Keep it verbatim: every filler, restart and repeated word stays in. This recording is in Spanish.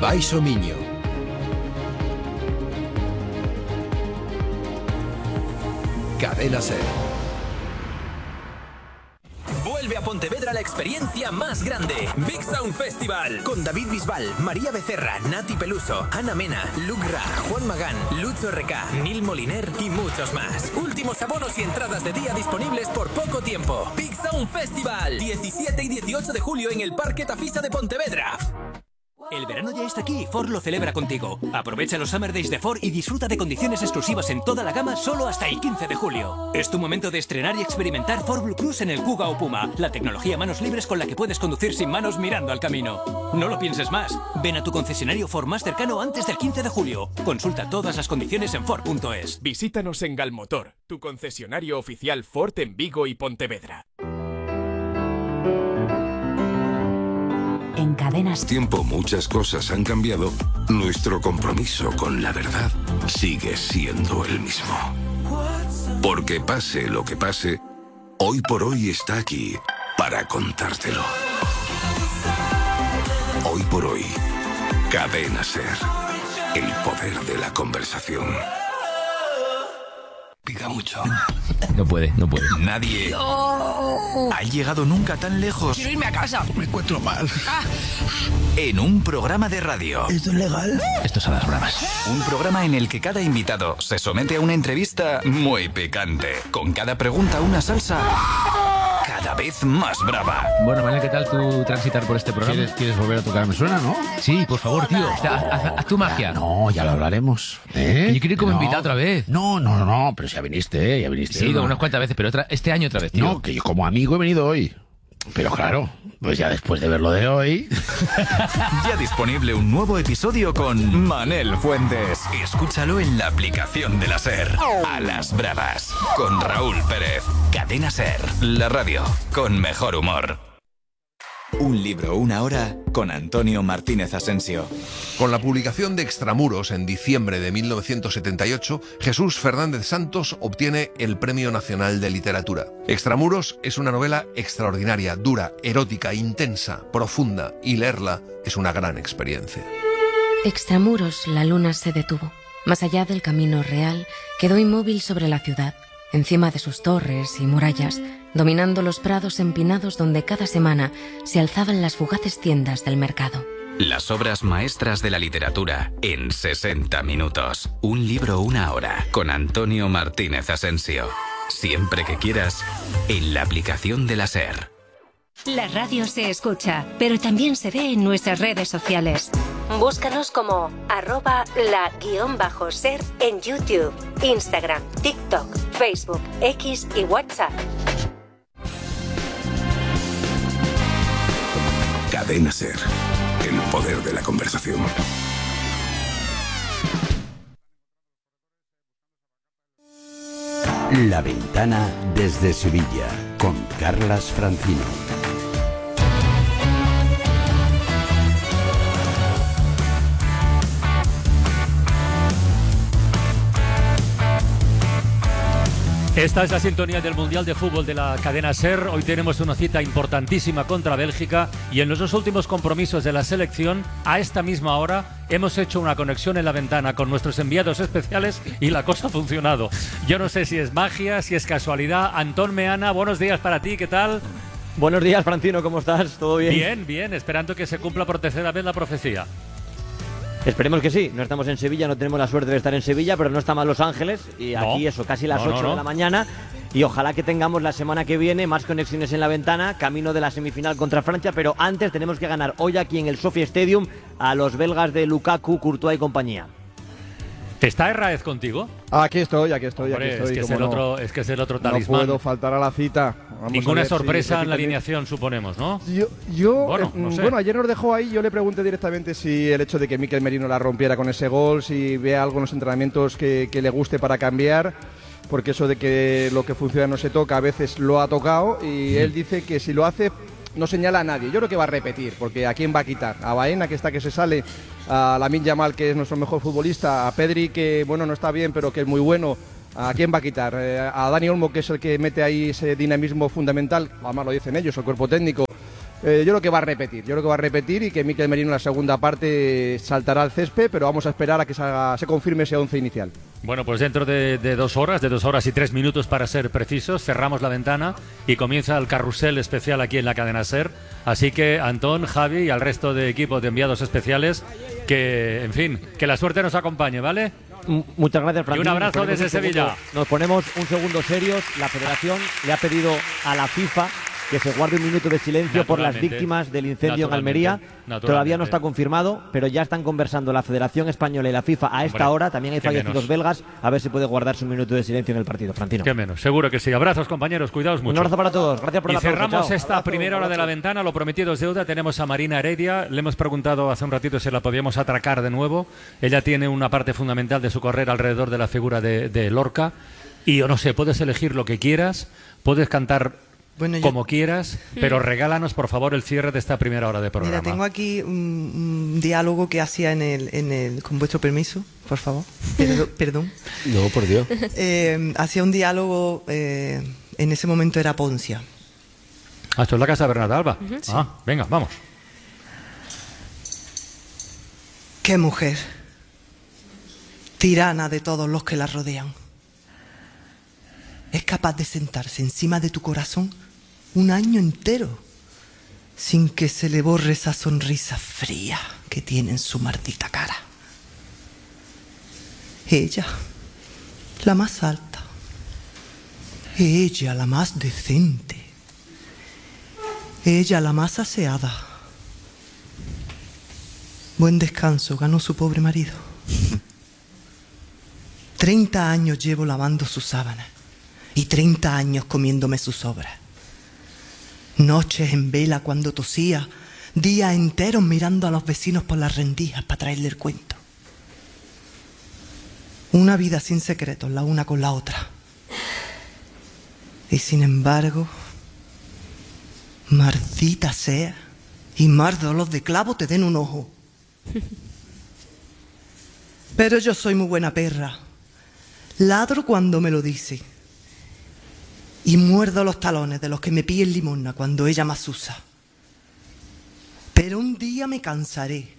Baixo Miño. Cadena Ser. Vuelve a Pontevedra la experiencia más grande. Big Sound Festival. Con David Bisbal, María Becerra, Nati Peluso, Ana Mena, Luke Ra, Juan Magán, Lucho R K, Nil Moliner y muchos más. Últimos abonos y entradas de día disponibles por poco tiempo. Big Sound Festival. diecisiete y dieciocho de julio en el Parque Tafisa de Pontevedra. El verano ya está aquí y Ford lo celebra contigo. Aprovecha los Summer Days de Ford y disfruta de condiciones exclusivas en toda la gama solo hasta el quince de julio. Es tu momento de estrenar y experimentar Ford Blue Cruise en el Kuga o Puma, la tecnología manos libres con la que puedes conducir sin manos mirando al camino. No lo pienses más. Ven a tu concesionario Ford más cercano antes del quince de julio. Consulta todas las condiciones en Ford punto es. Visítanos en Galmotor, tu concesionario oficial Ford en Vigo y Pontevedra. En Cadenas Tiempo, muchas cosas han cambiado. Nuestro compromiso con la verdad sigue siendo el mismo. Porque pase lo que pase, hoy por hoy está aquí para contártelo. Hoy por hoy, Cadena Ser. El poder de la conversación. Pica mucho. No puede, no puede. Nadie No. ha llegado nunca tan lejos. Quiero irme a casa. Me encuentro mal. Ah. En un programa de radio. ¿Esto es legal? Estos son las bromas. Un programa en el que cada invitado se somete a una entrevista muy picante. Con cada pregunta una salsa cada vez más brava. Bueno, Manel, ¿qué tal tú transitar por este programa? ¿Quieres, ¿Quieres volver a tocar? ¿Me suena, no? Sí, por favor, tío. Haz, haz- haz tu magia. No, ya lo hablaremos. ¿Eh? Que yo quiero ir como No. invitado otra vez. No, no, no, pero ya viniste, ¿eh? Ya viniste. Sí, ¿no? unas cuantas veces, pero otra, este año otra vez, tío. No, que yo como amigo he venido hoy. Pero claro, pues ya después de ver lo de hoy... Ya disponible un nuevo episodio con Manel Fuentes. Escúchalo en la aplicación de la SER. A las bravas. Con Raúl Pérez. Cadena SER. La radio con mejor humor. Un libro, una hora, con Antonio Martínez Asensio. Con la publicación de Extramuros en diciembre de mil novecientos setenta y ocho, Jesús Fernández Santos obtiene el Premio Nacional de Literatura. Extramuros es una novela extraordinaria, dura, erótica, intensa, profunda, y leerla es una gran experiencia. Extramuros, la luna se detuvo. Más allá del camino real, quedó inmóvil sobre la ciudad, encima de sus torres y murallas, dominando los prados empinados donde cada semana se alzaban las fugaces tiendas del mercado. Las obras maestras de la literatura en sesenta minutos. Un libro, una hora. Con Antonio Martínez Asensio. Siempre que quieras, en la aplicación de la SER. La radio se escucha, pero también se ve en nuestras redes sociales. Búscanos como arroba la guión bajo ser en YouTube, Instagram, TikTok, Facebook, X y WhatsApp. Cadena Ser. El poder de la conversación. La ventana desde Sevilla, con Carlas Francino. Esta es la sintonía del Mundial de Fútbol de la cadena SER. Hoy tenemos una cita importantísima contra Bélgica y en los dos últimos compromisos de la selección, a esta misma hora, hemos hecho una conexión en la ventana con nuestros enviados especiales y la cosa ha funcionado. Yo no sé si es magia, si es casualidad. Antón Meana, buenos días para ti, ¿qué tal? Buenos días, Francino, ¿cómo estás? ¿Todo bien? Bien, bien, esperando que se cumpla por tercera vez la profecía. Esperemos que sí. No estamos en Sevilla, no tenemos la suerte de estar en Sevilla, pero no está mal Los Ángeles. Y No. aquí eso, casi las No, no, ocho no. de la mañana. Y ojalá que tengamos la semana que viene más conexiones en la ventana, camino de la semifinal contra Francia. Pero antes tenemos que ganar hoy aquí en el Sophie Stadium a los belgas de Lukaku, Courtois y compañía. ¿Está Herráez contigo? Aquí estoy, aquí estoy, Hombre, aquí estoy. Es que es, cómo el no. otro, es que es el otro talismán. No puedo faltar a la cita. Vamos Ninguna a ver sorpresa si en la repiten- alineación, suponemos, ¿no? Yo, yo Bueno, eh, no sé. bueno, ayer nos dejó ahí, yo le pregunté directamente si el hecho de que Mikel Merino la rompiera con ese gol, si ve algo en los entrenamientos que, que le guste para cambiar, porque eso de que lo que funciona no se toca, a veces lo ha tocado, y él dice que si lo hace no señala a nadie. Yo creo que va a repetir, porque ¿a quién va a quitar? A Baena, que está que se sale, a Lamine Yamal, que es nuestro mejor futbolista, a Pedri, que bueno, no está bien, pero que es muy bueno. ¿A quién va a quitar? Eh, a Dani Olmo, que es el que mete ahí ese dinamismo fundamental, además lo dicen ellos, el cuerpo técnico. Eh, yo creo que va a repetir, yo creo que va a repetir y que Mikel Merino en la segunda parte saltará al césped, pero vamos a esperar a que salga, se confirme ese once inicial. Bueno, pues dentro de, de dos horas, de dos horas y tres minutos para ser precisos, cerramos la ventana y comienza el carrusel especial aquí en la cadena SER. Así que Antón, Javi y al resto de equipos de enviados especiales, que, en fin, que la suerte nos acompañe, ¿vale? M- Muchas gracias, Francisco. Y un abrazo desde Sevilla. Nos ponemos un segundo serios. La Federación le ha pedido a la FIFA que se guarde un minuto de silencio por las víctimas del incendio en Almería. Todavía no está confirmado, pero ya están conversando la Federación Española y la FIFA a esta Hombre, hora. También hay qué fallecidos menos. belgas. A ver si puede guardarse un minuto de silencio en el partido, Francino. Qué menos, seguro que sí. Abrazos, compañeros, cuidaos mucho. Un abrazo para todos. Gracias por y el aplauso. cerramos Chao. esta Abrazo, primera hora de la abrazo. ventana. Lo prometido es deuda. Tenemos a Marina Heredia. Le hemos preguntado hace un ratito si la podíamos atracar de nuevo. Ella tiene una parte fundamental de su carrera alrededor de la figura de, de Lorca. Y yo no sé, puedes elegir lo que quieras, puedes cantar Bueno, yo- como quieras, pero regálanos, por favor, el cierre de esta primera hora de programa. Mira, tengo aquí un, un diálogo que hacía en el, en el, con vuestro permiso, por favor. Perdo- perdón. No, por Dios. Eh, hacía un diálogo, eh, en ese momento era Poncia. Ah, esto es la casa de Bernarda Alba. Ujú, sí. Ah, venga, vamos. ¡Qué mujer! Tirana de todos los que la rodean. Es capaz de sentarse encima de tu corazón un año entero sin que se le borre esa sonrisa fría que tiene en su maldita cara. Ella, la más alta. Ella, la más decente. Ella, la más aseada. Buen descanso ganó su pobre marido. Treinta años llevo lavando sus sábanas y treinta años comiéndome sus sobras. Noches en vela cuando tosía, días enteros mirando a los vecinos por las rendijas para traerle el cuento. Una vida sin secretos la una con la otra. Y sin embargo, maldita sea, y más dolor de clavo te den un ojo. Pero yo soy muy buena perra. Ladro cuando me lo dice. Y muerdo los talones de los que me piden limosna cuando ella más usa. Pero un día me cansaré